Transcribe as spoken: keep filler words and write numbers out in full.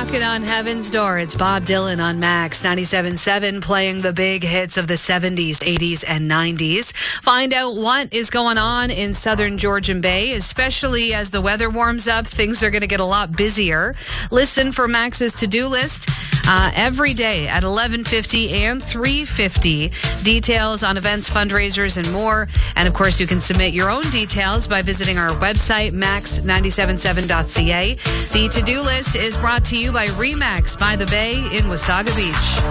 Knocking on Heaven's Door. It's Bob Dylan on Max ninety-seven point seven, playing the big hits of the seventies, eighties, and nineties. Find out what is going on in southern Georgian Bay, especially as the weather warms up. Things are going to get a lot busier. Listen for Max's to-do list uh, every day at eleven fifty and three fifty. Details on events, fundraisers, and more. And of course, you can submit your own details by visiting our website, max nine seven seven dot c a. The to-do list is brought to you by Remax by the Bay in Wasaga Beach.